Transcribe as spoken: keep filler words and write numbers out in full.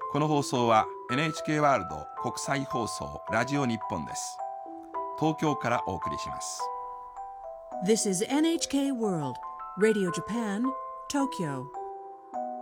この放送は エヌエイチケー ワールド国際放送ラジオ日本です。東京からお送りします。 This is エヌエイチケー World Radio Japan, Tokyo